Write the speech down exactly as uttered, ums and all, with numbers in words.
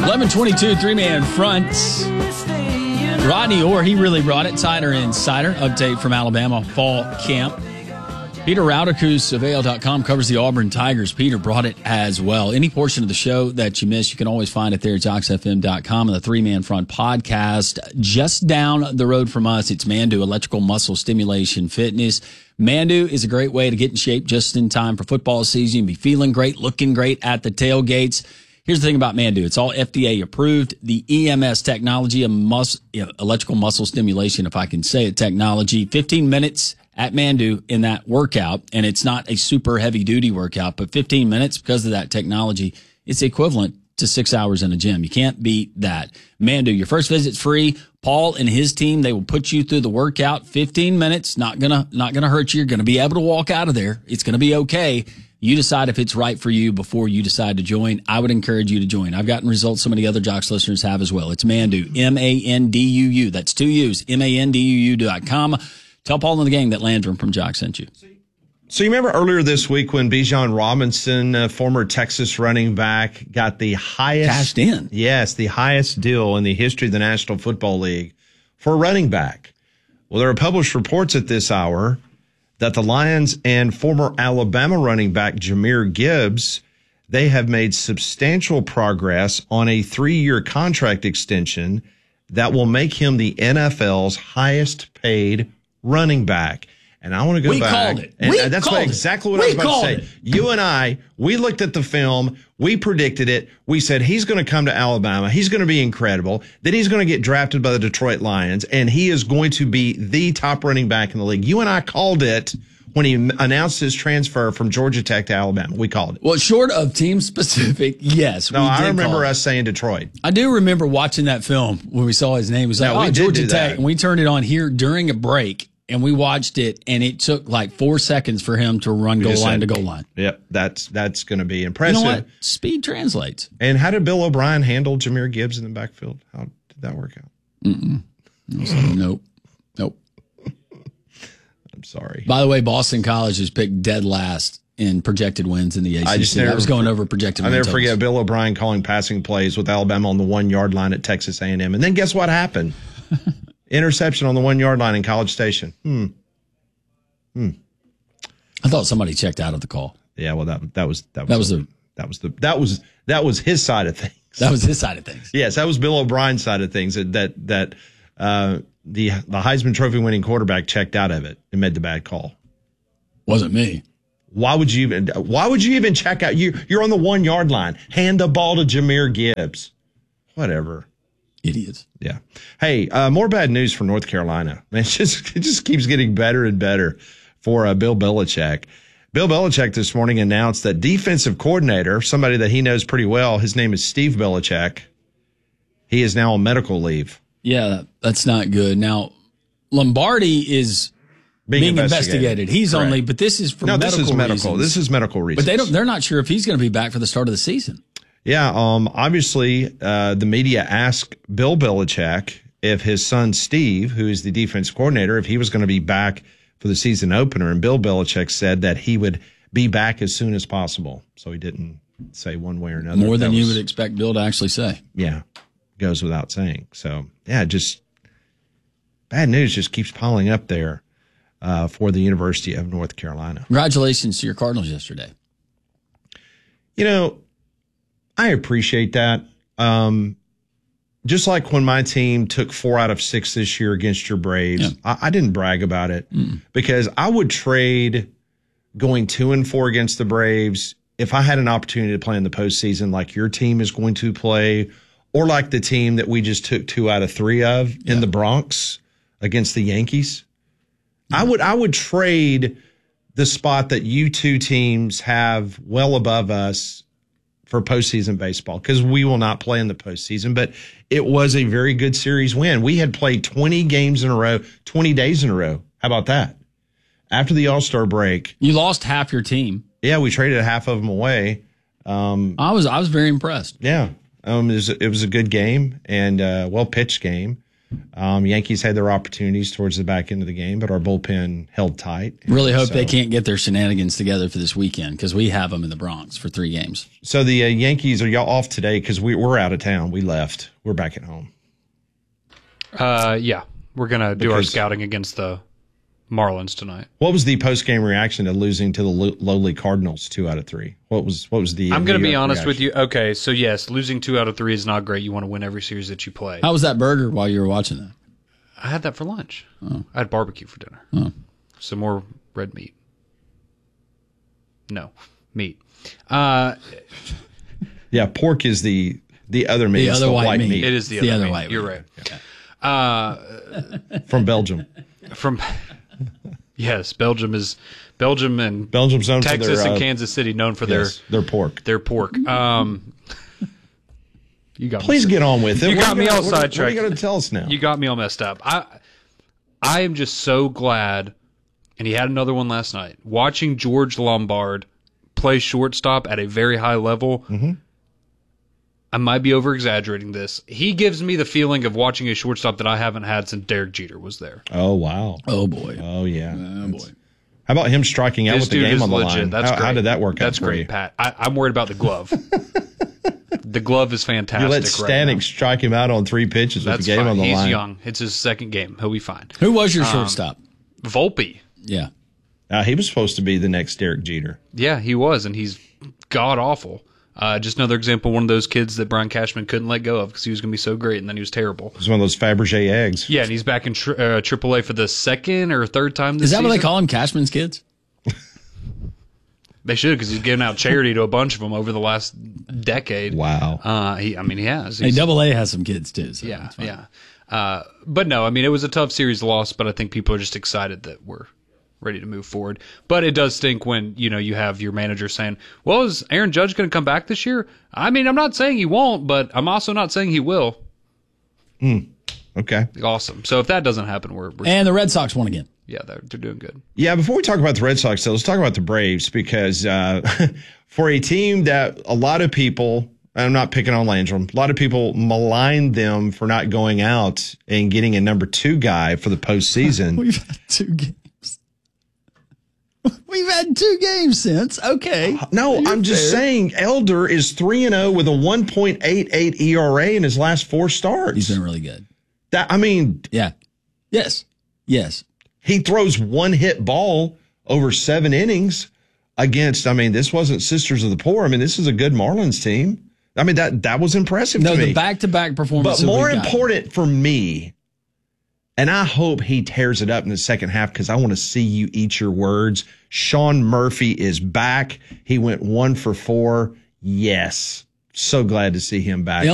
eleven twenty-two, three-man front. Rodney Orr, he really brought it. Tider Insider, update from Alabama fall camp. Peter Rauderkus of A L dot com covers the Auburn Tigers. Peter brought it as well. Any portion of the show that you missed, you can always find it there at Jocks F M dot com and the Three-Man Front podcast. Just down the road from us, it's Mandu Electrical Muscle Stimulation Fitness. Mandu is a great way to get in shape just in time for football season. You'll be feeling great, looking great at the tailgates. Here's the thing about Mandu. It's all F D A approved. The E M S technology, a mus- electrical muscle stimulation, if I can say it, technology. fifteen minutes at Mandu in that workout. And it's not a super heavy duty workout, but fifteen minutes because of that technology, it's equivalent to six hours in a gym. You can't beat that. Mandu, your first visit's free. Paul and his team, they will put you through the workout. fifteen minutes, not gonna, not gonna hurt you. You're gonna be able to walk out of there. It's gonna be okay. You decide if it's right for you before you decide to join. I would encourage you to join. I've gotten results some of the other Jocks listeners have as well. It's Mandu, M A N D U U. That's two U's, M A N D U U dot com. Tell Paul and the gang that Landrum from Jocks sent you. So you remember earlier this week when Bijan Robinson, uh, former Texas running back, got the highest. Cashed in. Yes, the highest deal in the history of the National Football League for a running back. Well, there are published reports at this hour that the Lions and former Alabama running back Jahmyr Gibbs, they have made substantial progress on a three-year contract extension that will make him the N F L's highest paid running back. And I want to go we back. Called it. And we that's called what, it. exactly what we I was about to say. It. You and I, we looked at the film. We predicted it. We said he's going to come to Alabama. He's going to be incredible. Then he's going to get drafted by the Detroit Lions, and he is going to be the top running back in the league. You and I called it when he announced his transfer from Georgia Tech to Alabama. We called it. Well, short of team specific, yes. No, we I did remember call us saying Detroit. I do remember watching that film when we saw his name. It was like, No, we oh, did Georgia do Tech. that. And we turned it on here during a break, and we watched it, and it took like four seconds for him to run We goal just line said, to goal line. Yep, that's that's going to be You impressive. know what? Speed translates. And how did Bill O'Brien handle Jahmyr Gibbs in the backfield? How did that work out? Mm-mm. Nope. Nope. I'm sorry. By the way, Boston College is picked dead last in projected wins in the A C C. I just never, I was going over projected I wins. never forget Bill O'Brien calling passing plays with Alabama on the one-yard line at Texas A and M. And then guess what happened? Interception on the one-yard line in College Station. Hmm. Hmm. I thought somebody checked out of the call. Yeah, well, that that was that was That was the, the that was the that was that was his side of things. That was his side of things. Yes, that was Bill O'Brien's side of things. That that that uh, the the Heisman Trophy winning quarterback checked out of it and made the bad call. Wasn't me. Why would you even? Why would you even check out? You you're on the one yard line. Hand the ball to Jahmyr Gibbs. Whatever. Idiots. Yeah. Hey, uh, more bad news for North Carolina. Man, it just it just keeps getting better and better for uh, Bill Belichick. Bill Belichick this morning announced that defensive coordinator, somebody that he knows pretty well, his name is Steve Belichick. He is now on medical leave. Yeah, that's not good. Now, Lombardi is Being, being investigated. investigated. He's Correct. only, but this is for no, medical this is medical. reasons. This is medical reasons. But they don't. They're not sure if he's going to be back for the start of the season. Yeah. Um. Obviously, uh, the media asked Bill Belichick if his son Steve, who is the defense coordinator, if he was going to be back for the season opener, and Bill Belichick said that he would be back as soon as possible. So he didn't say one way or another. More than That you was, would expect Bill to actually say. Yeah, goes without saying. So yeah, just bad news just keeps piling up there uh, for the University of North Carolina. Congratulations to your Cardinals yesterday. You know, I appreciate that. Um, just like when my team took four out of six this year against your Braves, Yeah. I, I didn't brag about it Mm. because I would trade going two and four against the Braves if I had an opportunity to play in the postseason like your team is going to play, or like the team that we just took two out of three of Yeah. in the Bronx against the Yankees. Yeah. I would I would trade the spot that you two teams have well above us for postseason baseball, because we will not play in the postseason. But it was a very good series win. We had played twenty games in a row, twenty days in a row. How about that? After the All-Star break, You lost half your team. yeah, we traded half of them away. Um, I was I was very impressed. yeah, um, it was, it was a good game and uh, well pitched game. Um, Yankees had their opportunities towards the back end of the game, but our bullpen held tight. Really hope so, they can't get their shenanigans together for this weekend because we have them in the Bronx for three games. So the uh, Yankees, are y'all off today? Because we, we're out of town. We left. We're back at home. Uh, yeah, we're gonna do our Because- scouting against the Marlins tonight. What was the post-game reaction to losing to the lo- lowly Cardinals two out of three? What was what was the? I'm going to be honest reaction? with you. Okay, so yes, losing two out of three is not great. You want to win every series that you play. How was that burger while you were watching that? I had that for lunch. Oh. I had barbecue for dinner. Oh. Some more red meat. No, meat. Uh, Yeah, pork is the the other meat. The It's other white meat. it is the, The other, other meat. white You're meat. right. Uh, from Belgium. from yes, Belgium is Belgium and Belgium's known Texas for their, uh, and Kansas City known for yes, their their pork. their pork. Um, you got Please me. get on with it. You What got are me gonna- all what are- sidetracked. What are you going to tell us now? You got me all messed up. I I am just so glad, and he had another one last night. Watching George Lombard play shortstop at a very high level. Mm-hmm. I might be over exaggerating this. He gives me the feeling of watching a shortstop that I haven't had since Derek Jeter was there. Oh wow. Oh, boy. Oh yeah. Oh, boy. How about him striking out This with the dude game is on the legit. line? That's how, great. how did that work That's out for great, you? Pat. I, I'm worried about the glove. The glove is fantastic. You let right Stanek now. strike him out on three pitches with That's the game fine. on the He's line. young. It's his second game. He'll be fine. Who was your shortstop? Volpe. Yeah. Uh, he was supposed to be the next Derek Jeter. Yeah, he was, and he's god awful. Uh, just another example, one of those kids that Brian Cashman couldn't let go of because he was going to be so great, and then he was terrible. He's one of those Fabergé eggs. Yeah, and he's back in tri- uh, triple A for the second or third time this Is that season. what they call him, Cashman's kids? They should, because he's given out charity to a bunch of them over the last decade. Wow. Uh, he, I mean, he has. Hey, He's- Double A has some kids, too. So yeah, that's fine. yeah. Uh, but no, I mean, it was a tough series loss, but I think people are just excited that we're ready to move forward. But it does stink when, you know, you have your manager saying, well, is Aaron Judge going to come back this year? I mean, I'm not saying he won't, but I'm also not saying he will. Okay. Awesome. So if that doesn't happen, we're, we're And the Red Sox won again. yeah, they're, they're doing good. Yeah, before we talk about the Red Sox, though, let's talk about the Braves because uh, for a team that a lot of people, I'm not picking on Landrum, a lot of people maligned them for not going out and getting a number two guy for the postseason. We've had two games. We've had two games since. Okay. No, You're I'm just fair. saying Elder is three and zero with a one point eight eight E R A in his last four starts. He's been really good. That I mean, Yeah. Yes. Yes. he throws one hit ball over seven innings against. I mean, this wasn't Sisters of the Poor. I mean, this is a good Marlins team. I mean, that that was impressive No, to me. the back-to-back performance. But more important for me, and I hope he tears it up in the second half because I want to see you eat your words. Sean Murphy is back. He went one for four. Yes. So glad to see him back.